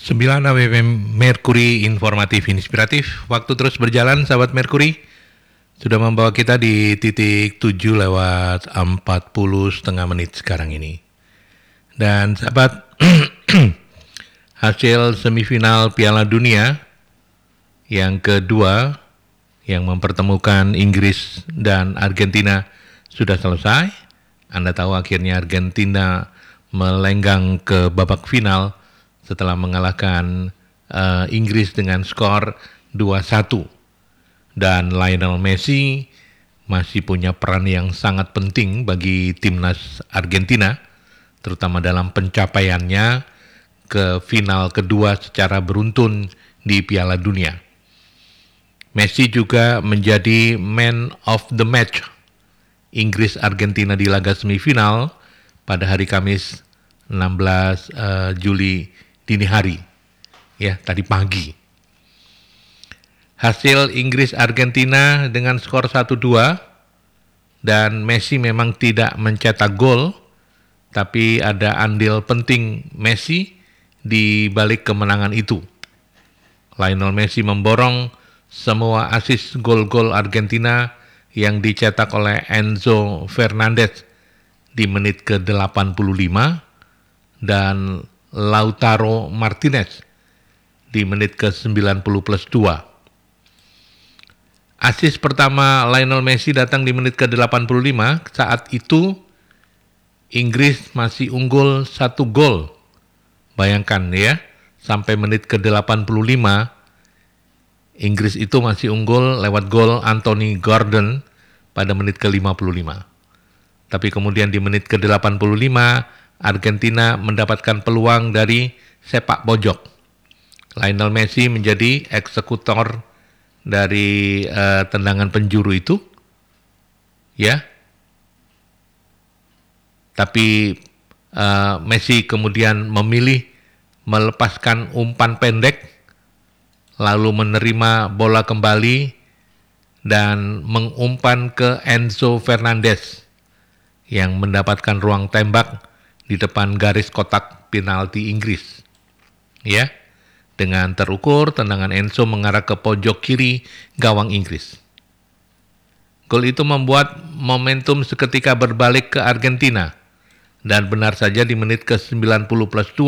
9 AWM Merkuri Informatif Inspiratif. Waktu terus berjalan, sahabat Merkuri. Sudah membawa kita di titik 7 lewat 40 setengah menit sekarang ini. Dan sahabat, hasil semifinal Piala Dunia yang kedua yang mempertemukan Inggris dan Argentina sudah selesai. Anda tahu akhirnya Argentina melenggang ke babak final setelah mengalahkan Inggris dengan skor 2-1. Dan Lionel Messi masih punya peran yang sangat penting bagi timnas Argentina, terutama dalam pencapaiannya ke final kedua secara beruntun di Piala Dunia. Messi juga menjadi man of the match Inggris-Argentina di laga semifinal pada hari Kamis 16 Juli dini hari, ya tadi pagi. Hasil Inggris-Argentina dengan skor 1-2 dan Messi memang tidak mencetak gol, tapi ada andil penting Messi di balik kemenangan itu. Lionel Messi memborong semua assist gol-gol Argentina yang dicetak oleh Enzo Fernandez di menit ke-85 dan Lautaro Martinez di menit ke-90+2. Assist pertama Lionel Messi datang di menit ke-85. Saat itu Inggris masih unggul 1 gol. Bayangkan ya, sampai menit ke-85 Inggris itu masih unggul lewat gol Anthony Gordon pada menit ke-55. Tapi kemudian di menit ke-85 Argentina mendapatkan peluang dari sepak pojok. Lionel Messi menjadi eksekutor dari tendangan penjuru itu, ya. Tapi Messi kemudian memilih melepaskan umpan pendek, lalu menerima bola kembali dan mengumpan ke Enzo Fernandez yang mendapatkan ruang tembak di depan garis kotak penalti Inggris. Ya, dengan terukur tendangan Enzo mengarah ke pojok kiri gawang Inggris. Gol itu membuat momentum seketika berbalik ke Argentina. Dan benar saja di menit ke-90+2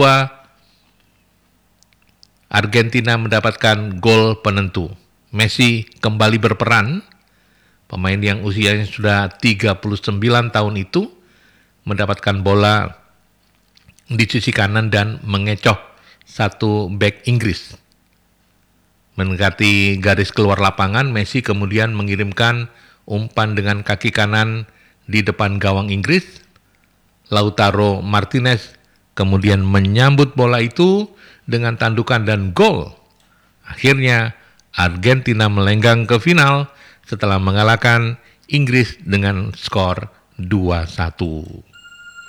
Argentina mendapatkan gol penentu. Messi kembali berperan. Pemain yang usianya sudah 39 tahun itu mendapatkan bola di sisi kanan dan mengecoh satu bek Inggris. Mendekati garis keluar lapangan, Messi kemudian mengirimkan umpan dengan kaki kanan di depan gawang Inggris. Lautaro Martinez kemudian menyambut bola itu dengan tandukan dan gol. Akhirnya Argentina melenggang ke final setelah mengalahkan Inggris dengan skor 2-1.